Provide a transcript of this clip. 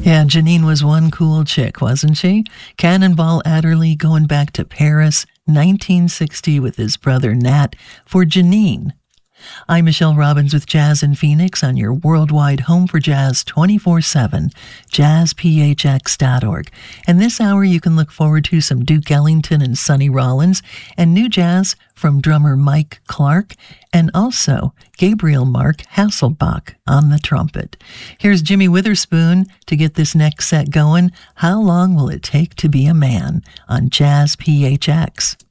Yeah, Janine was one cool chick, wasn't she? Cannonball Adderley going back to Paris, 1960 with his brother Nat for Janine. I'm Michelle Robbins with Jazz in Phoenix on your worldwide home for jazz 24/7, jazzphx.org. And this hour you can look forward to some Duke Ellington and Sonny Rollins and new jazz from drummer Mike Clark and also Gabriel Mark Hasselbach on the trumpet. Here's Jimmy Witherspoon to get this next set going. How Long Will It Take to Be a Man on Jazz PHX.